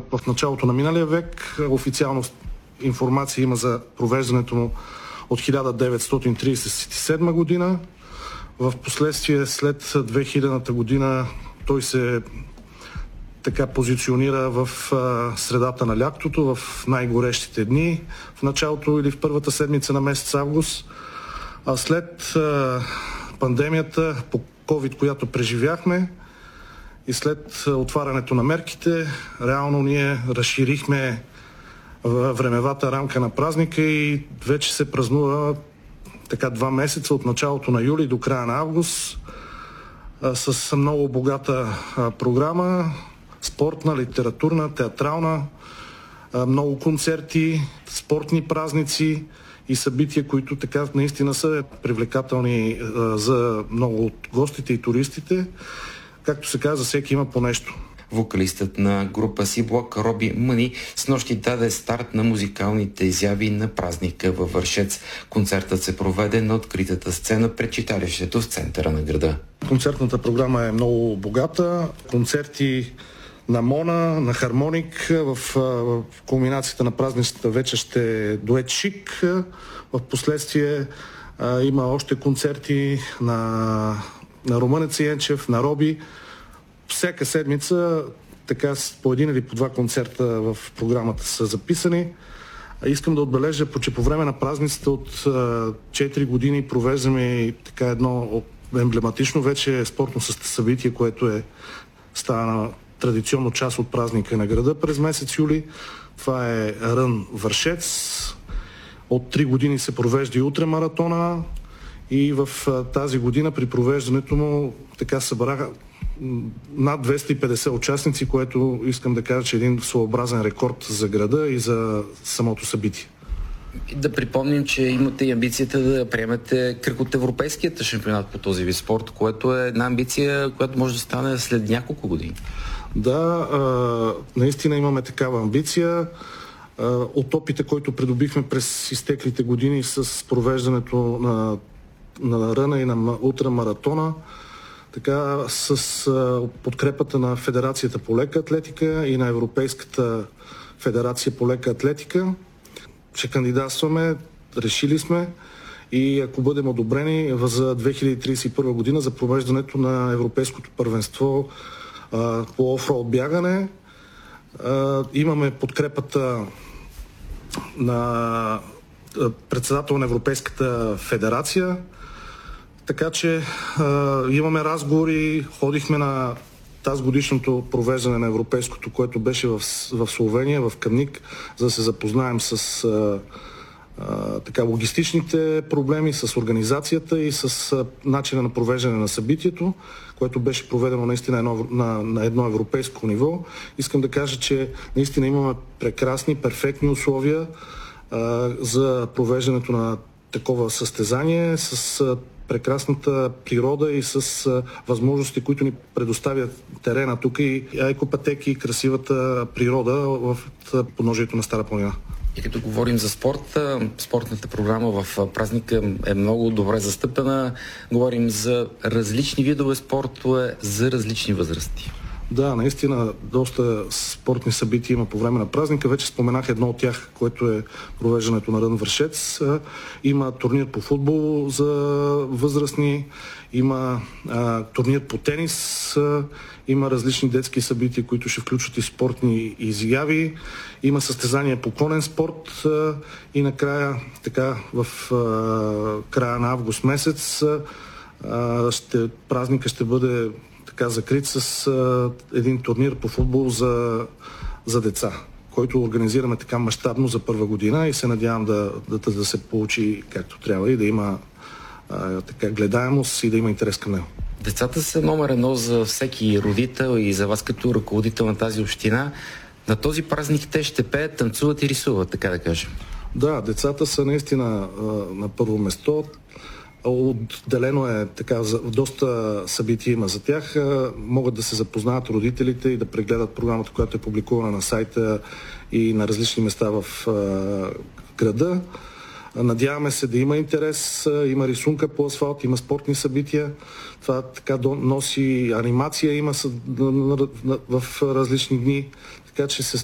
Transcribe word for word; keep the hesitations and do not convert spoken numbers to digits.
в началото на миналия век. Официално информация има за провеждането му от хиляда деветстотин тридесет и седма година. В последствие след две хилядната година той се така позиционира в а, средата на лятото, в най-горещите дни, в началото или в първата седмица на месец август. А след а, пандемията по COVID, която преживяхме, и след отварянето на мерките, реално ние разширихме времевата рамка на празника и вече се празнува така два месеца от началото на юли до края на август а, с много богата а, програма, спортна, литературна, театрална, а, много концерти, спортни празници и събития, които така наистина са привлекателни а, за много от гостите и туристите. Както се казва, всеки има по нещо. Вокалистът на група Си-блок Роби Мъни снощи даде старт на музикалните изяви на празника във Вършец. Концертът се проведе на откритата сцена пред читалището в центъра на града. Концертната програма е много богата. Концерти на Мона, на Хармоник. В, в кулминацията на празничната вечер ще е дует Шик. В последствие а, има още концерти на, на Румънец Янчев, на Роби. Всяка седмица така по един или по два концерта в програмата са записани. Искам да отбележа, че по време на празниците от четири години провеждаме така едно емблематично вече спортно събитие, което е стана традиционно част от празника на града през месец юли. Това е Рън Вършец. От три години се провежда и утремаратона и в тази година при провеждането му така събраха над двеста и петдесет участници, което искам да кажа, че е един своеобразен рекорд за града и за самото събитие. Да припомним, че имате и амбицията да приемете кръг от европейският шампионат по този вид спорт, което е една амбиция, която може да стане след няколко години. Да, наистина имаме такава амбиция. От опита, който придобихме през изтеклите години с провеждането на, на ръна и на ултрамаратона, така с а, подкрепата на Федерацията по лека атлетика и на Европейската федерация по лека атлетика ще кандидатстваме, решили сме и ако бъдем одобрени за две хиляди тридесет и първа година за провеждането на Европейското първенство а, по офроуд бягане. А, имаме подкрепата на председател на Европейската федерация. Така че а, имаме разговори, ходихме на тази годишното провеждане на европейското, което беше в, в Словения, в Камник, за да се запознаем с а, а, така, логистичните проблеми, с организацията и с а, начина на провеждане на събитието, което беше проведено наистина едно, на, на едно европейско ниво. Искам да кажа, че наистина имаме прекрасни, перфектни условия а, за провеждането на такова състезание с а, прекрасната природа и с а, възможности, които ни предоставят терена тук и екопътеки и красивата природа в подножието на Стара планина. И като говорим за спорт, спортната програма в празника е много добре застъпена. Говорим за различни видове спортове за различни възрасти. Да, наистина доста спортни събития има по време на празника. Вече споменах едно от тях, което е провеждането на Рън Вършец. Има турнир по футбол за възрастни, има а, турнир по тенис, а, има различни детски събития, които ще включват и спортни изяви. Има състезания по конен спорт а, и накрая, така, в а, края на август месец а, ще, празника ще бъде така закрит с а, един турнир по футбол за, за деца, който организираме така мащабно за първа година и се надявам да, да, да се получи както трябва и да има а, така гледаемост и да има интерес към него. Децата са номер едно за всеки родител и за вас като ръководител на тази община. На този празник те ще пеят, танцуват и рисуват, така да кажем. Да, децата са наистина а, на първо место. Отделено е така, доста събития има за тях. Могат да се запознаят родителите и да прегледат програмата, която е публикувана на сайта и на различни места в града. Надяваме се да има интерес, има рисунка по асфалт, има спортни събития. Това така носи анимация, има в различни дни. Така че се